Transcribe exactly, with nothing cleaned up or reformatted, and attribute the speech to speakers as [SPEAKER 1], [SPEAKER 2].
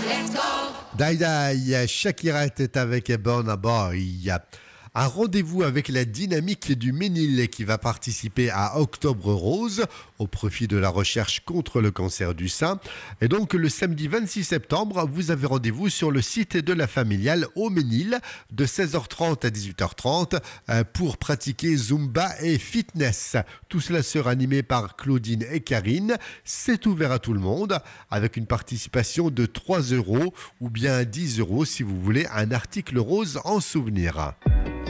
[SPEAKER 1] Dai Dai, Shakira était avec Burna Boy. Un rendez-vous avec la dynamique du Ménil qui va participer à Octobre Rose au profit de la recherche contre le cancer du sein. Et donc le samedi vingt-six septembre, vous avez rendez-vous sur le site de la familiale au Ménil de seize heures trente à dix-huit heures trente pour pratiquer Zumba et fitness. Tout cela sera animé par Claudine et Karine. C'est ouvert à tout le monde avec une participation de trois euros ou bien dix euros si vous voulez un article rose en souvenir.